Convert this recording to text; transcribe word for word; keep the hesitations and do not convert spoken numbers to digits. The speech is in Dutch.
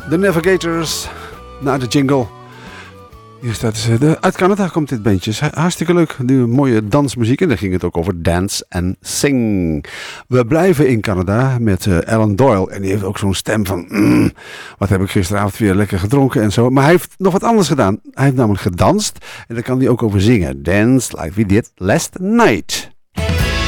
The Navigators. Na de jingle. Hier staat ze. De, uit Canada komt dit bandje. Hartstikke leuk. Nu mooie dansmuziek. En daar ging het ook over Dance and Sing. We blijven in Canada met uh, Alan Doyle. En die heeft ook zo'n stem van... Mm, wat heb ik gisteravond weer lekker gedronken en zo. Maar hij heeft nog wat anders gedaan. Hij heeft namelijk gedanst. En daar kan hij ook over zingen. Dance like we did last night.